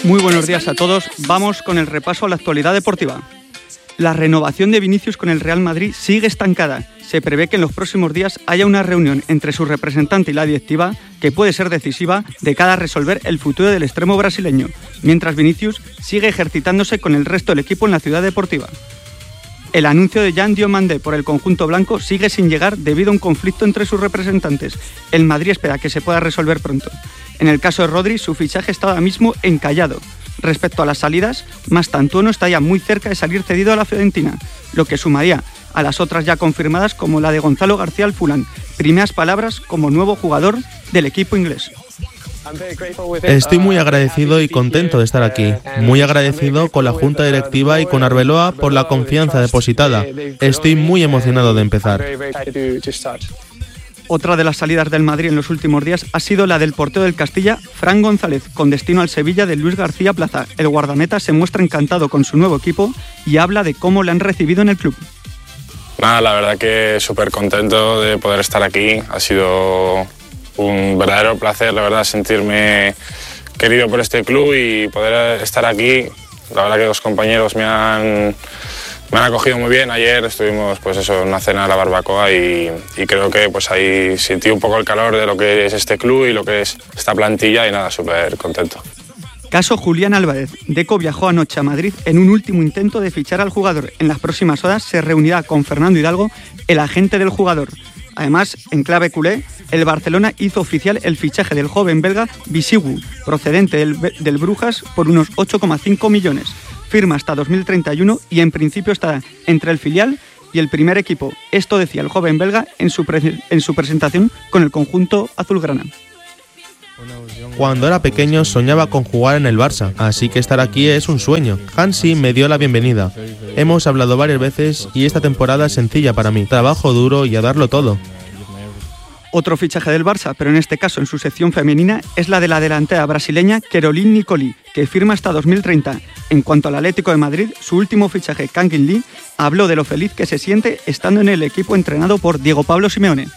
Muy buenos días a todos. Vamos con el repaso a la actualidad deportiva. La renovación de Vinicius con el Real Madrid sigue estancada. Se prevé que en los próximos días haya una reunión entre su representante y la directiva que puede ser decisiva de cara a resolver el futuro del extremo brasileño, mientras Vinicius sigue ejercitándose con el resto del equipo en la ciudad deportiva. El anuncio de Jean Diomandé por el conjunto blanco sigue sin llegar debido a un conflicto entre sus representantes. El Madrid espera que se pueda resolver pronto. En el caso de Rodri, su fichaje está ahora mismo encallado. Respecto a las salidas, Mastantuono está ya muy cerca de salir cedido a la Fiorentina, lo que sumaría a las otras ya confirmadas como la de Gonzalo García al Fulham, primeras palabras como nuevo jugador del equipo inglés. Estoy muy agradecido y contento de estar aquí. Muy agradecido con la junta directiva y con Arbeloa por la confianza depositada. Estoy muy emocionado de empezar. Otra de las salidas del Madrid en los últimos días ha sido la del portero del Castilla, Fran González, con destino al Sevilla de Luis García Plaza. El guardameta se muestra encantado con su nuevo equipo y habla de cómo le han recibido en el club. Nada, la verdad que súper contento de poder estar aquí. Ha sido un verdadero placer, la verdad, sentirme querido por este club y poder estar aquí. La verdad que los compañeros me han acogido muy bien. Ayer estuvimos en una cena de la barbacoa y creo que ahí sentí un poco el calor de lo que es este club y lo que es esta plantilla y nada, súper contento. Caso Julián Álvarez. Deco viajó anoche a Madrid en un último intento de fichar al jugador. En las próximas horas se reunirá con Fernando Hidalgo, el agente del jugador. Además, en clave culé, el Barcelona hizo oficial el fichaje del joven belga Bisigu, procedente del Brujas, por unos 8,5 millones. Firma hasta 2031 y en principio estará entre el filial y el primer equipo. Esto decía el joven belga en su presentación con el conjunto azulgrana. Cuando era pequeño soñaba con jugar en el Barça, así que estar aquí es un sueño. Hansi me dio la bienvenida. Hemos hablado varias veces y esta temporada es sencilla para mí. Trabajo duro y a darlo todo. Otro fichaje del Barça, pero en este caso en su sección femenina, es la de la delantera brasileña Caroline Nicoli, que firma hasta 2030. En cuanto al Atlético de Madrid, su último fichaje, Kangin Lee, habló de lo feliz que se siente estando en el equipo entrenado por Diego Pablo Simeone.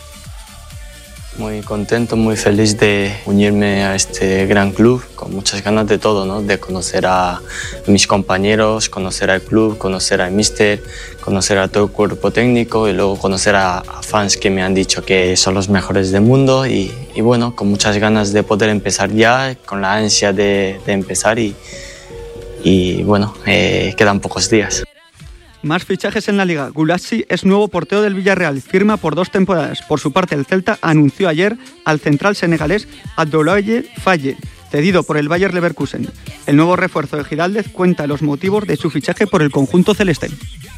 Muy contento, muy feliz de unirme a este gran club, con muchas ganas de todo, ¿no? De conocer a mis compañeros, conocer al club, conocer al míster, conocer a todo el cuerpo técnico y luego conocer a fans que me han dicho que son los mejores del mundo y bueno, con muchas ganas de poder empezar ya, con la ansia de empezar y bueno, quedan pocos días. Más fichajes en la Liga. Gulazzi es nuevo portero del Villarreal, firma por 2 temporadas. Por su parte, el Celta anunció ayer al central senegalés Abdoulaye Faye, cedido por el Bayer Leverkusen. El nuevo refuerzo de Giraldez cuenta los motivos de su fichaje por el conjunto celeste.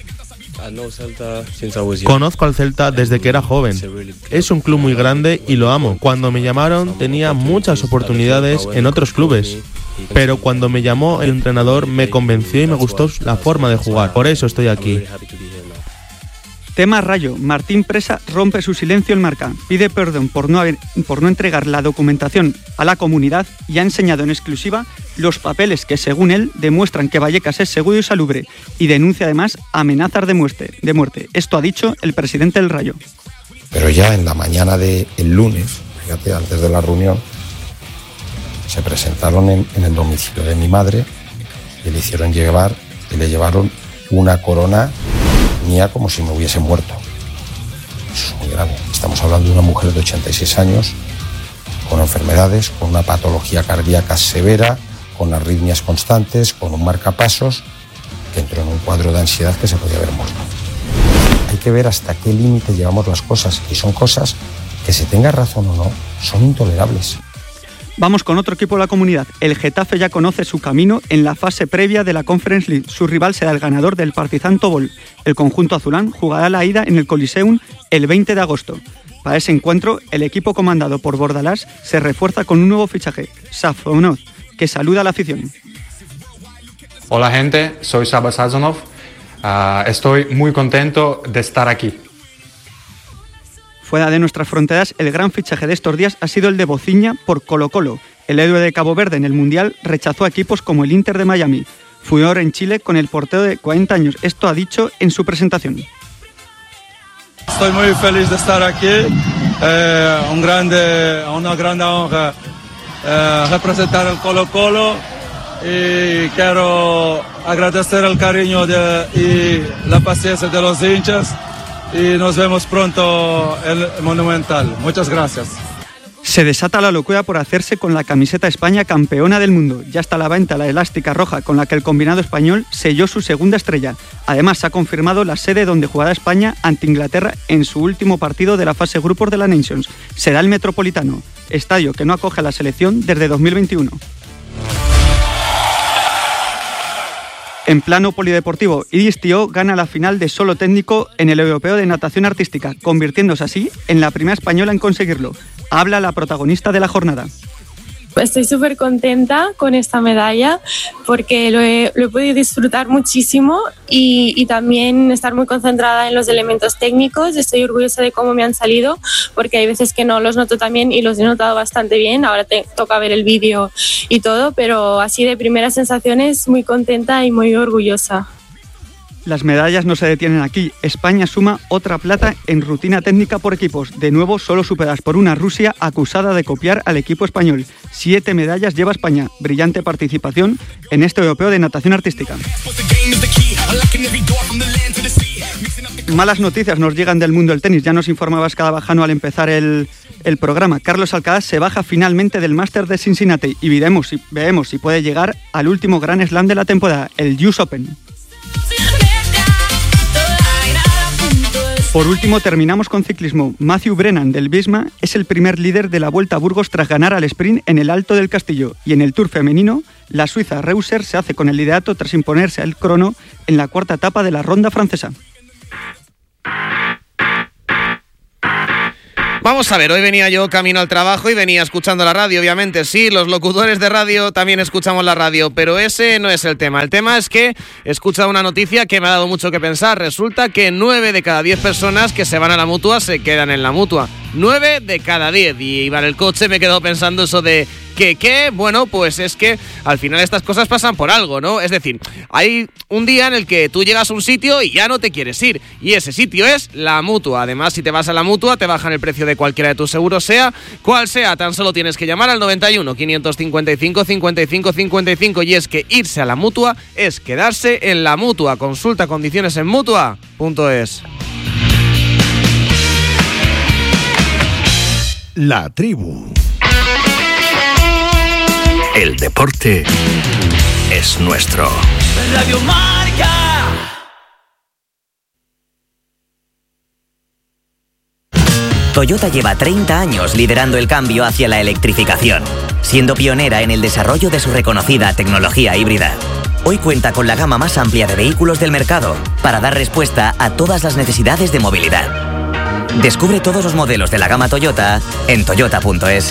Conozco al Celta desde que era joven. Es un club muy grande y lo amo. Cuando me llamaron tenía muchas oportunidades en otros clubes. Pero cuando me llamó el entrenador me convenció y me gustó la forma de jugar. Por eso estoy aquí. Tema Rayo. Martín Presa rompe su silencio en Marca. Pide perdón por no entregar la documentación a la comunidad y ha enseñado en exclusiva los papeles que, según él, demuestran que Vallecas es seguro y salubre y denuncia además amenazas de muerte. Esto ha dicho el presidente del Rayo. Pero ya en la mañana del lunes, fíjate, antes de la reunión, se presentaron en el domicilio de mi madre y le llevaron una corona mía como si me hubiese muerto. Eso es muy grave. Estamos hablando de una mujer de 86 años, con enfermedades, con una patología cardíaca severa, con arritmias constantes, con un marcapasos, que entró en un cuadro de ansiedad que se podía haber muerto. Hay que ver hasta qué límite llevamos las cosas, y son cosas que, se tenga razón o no, son intolerables. Vamos con otro equipo de la comunidad. El Getafe ya conoce su camino en la fase previa de la Conference League. Su rival será el ganador del Partizan Tobol. El conjunto azulán jugará la ida en el Coliseum el 20 de agosto. Para ese encuentro, el equipo comandado por Bordalás se refuerza con un nuevo fichaje, Sazonov, que saluda a la afición. Hola gente, soy Saba Sazonov. Estoy muy contento de estar aquí. Fuera de nuestras fronteras, el gran fichaje de estos días ha sido el de Bociña por Colo-Colo. El héroe de Cabo Verde en el Mundial rechazó a equipos como el Inter de Miami. Furor en Chile con el portero de 40 años. Esto ha dicho en su presentación. Estoy muy feliz de estar aquí. Una grande honra representar el Colo-Colo. y quiero agradecer el cariño y la paciencia de los hinchas y nos vemos pronto en el Monumental. Muchas gracias. Se desata la locura por hacerse con la camiseta España campeona del mundo. Ya está a la venta la elástica roja con la que el combinado español selló su segunda estrella. Además, se ha confirmado la sede donde jugará España ante Inglaterra en su último partido de la fase grupos de la Nations. Será el Metropolitano, estadio que no acoge a la selección desde 2021. En plano polideportivo, Iris Tió gana la final de solo técnico en el Europeo de Natación Artística, convirtiéndose así en la primera española en conseguirlo. Habla la protagonista de la jornada. Estoy súper contenta con esta medalla porque lo he podido disfrutar muchísimo y también estar muy concentrada en los elementos técnicos. Estoy orgullosa de cómo me han salido porque hay veces que no los noto tan bien y los he notado bastante bien. Ahora toca ver el vídeo y todo, pero así de primeras sensaciones muy contenta y muy orgullosa. Las medallas no se detienen aquí. España suma otra plata en rutina técnica por equipos, de nuevo solo superadas por una Rusia acusada de copiar al equipo español. 7 medallas lleva España, brillante participación en este Europeo de Natación Artística. Malas noticias nos llegan del mundo del tenis. Ya nos informaba Escadabajano al empezar el programa. Carlos Alcaraz se baja finalmente del Masters de Cincinnati y veremos si puede llegar al último Grand Slam de la temporada, el US Open. Por último, terminamos con ciclismo. Matthew Brennan del Visma es el primer líder de la Vuelta a Burgos tras ganar al sprint en el Alto del Castillo. Y en el Tour femenino, la suiza Reuser se hace con el liderato tras imponerse al crono en la cuarta etapa de la ronda francesa. Vamos a ver, hoy venía yo camino al trabajo y venía escuchando la radio, obviamente. Sí, los locutores de radio también escuchamos la radio, pero ese no es el tema. El tema es que he escuchado una noticia que me ha dado mucho que pensar. Resulta que 9 de cada 10 personas que se van a la Mutua se quedan en la Mutua. 9 de cada 10. Y iba en el coche, me he quedado pensando eso de ¿qué? Bueno, pues es que al final estas cosas pasan por algo, ¿no? Es decir, hay un día en el que tú llegas a un sitio y ya no te quieres ir. Y ese sitio es la Mutua. Además, si te vas a la Mutua, te bajan el precio de cualquiera de tus seguros, sea cual sea. Tan solo tienes que llamar al 91 555 55 55. Y es que irse a la Mutua es quedarse en la Mutua. Consulta condiciones en Mutua.es. La tribu. El deporte es nuestro. Radio Marca. Toyota lleva 30 años liderando el cambio hacia la electrificación, siendo pionera en el desarrollo de su reconocida tecnología híbrida. Hoy cuenta con la gama más amplia de vehículos del mercado para dar respuesta a todas las necesidades de movilidad. Descubre todos los modelos de la gama Toyota en toyota.es.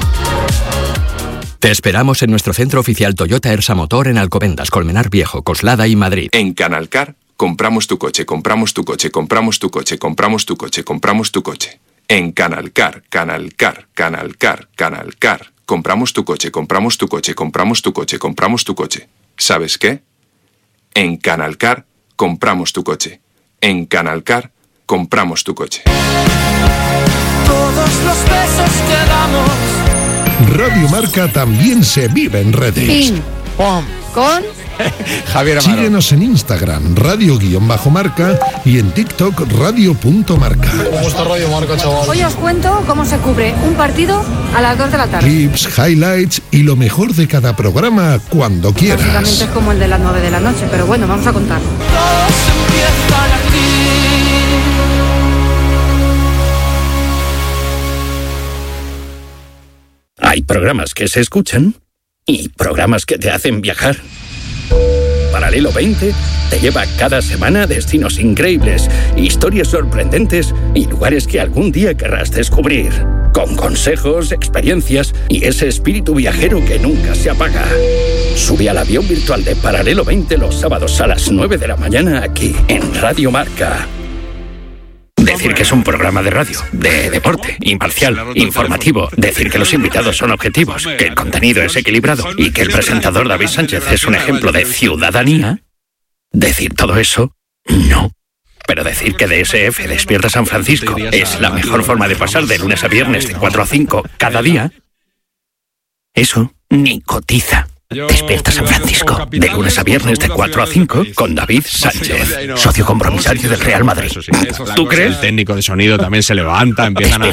Te esperamos en nuestro centro oficial Toyota Ersa Motor en Alcobendas, Colmenar Viejo, Coslada y Madrid. En Canalcar, compramos tu coche, compramos tu coche, compramos tu coche, compramos tu coche, compramos tu coche. En Canalcar, Canalcar, Canalcar, Canalcar. Compramos tu coche, compramos tu coche, compramos tu coche, compramos tu coche. ¿Sabes qué? En Canalcar, compramos tu coche. En Canalcar, compramos tu coche. Todos los besos que damos. Radio Marca también se vive en redes. Pim, pom, con Javier Amaro. Síguenos en Instagram, radio_marca y en TikTok, radio.marca. ¿Cómo está Radio Marca, chaval? Hoy os cuento cómo se cubre un partido a las 2 de la tarde. Clips, highlights y lo mejor de cada programa cuando quieras. Básicamente es como el de las 9 de la noche, pero bueno, vamos a contar. Todos empiezan aquí. Hay programas que se escuchan y programas que te hacen viajar. Paralelo 20 te lleva cada semana a destinos increíbles, historias sorprendentes y lugares que algún día querrás descubrir. Con consejos, experiencias y ese espíritu viajero que nunca se apaga. Sube al avión virtual de Paralelo 20 los sábados a las 9 de la mañana aquí en Radio Marca. Decir que es un programa de radio, de deporte, imparcial, informativo. Decir que los invitados son objetivos, que el contenido es equilibrado y que el presentador David Sánchez es un ejemplo de ciudadanía. Decir todo eso, no. Pero decir que DSF Despierta San Francisco es la mejor forma de pasar de lunes a viernes de 4 a 5 cada día, eso ni cotiza. Despierta San Francisco, de lunes a viernes de 4 a 5 con David Sánchez, socio compromisario del Real Madrid. ¿Tú crees? El técnico de sonido también se levanta, empiezan a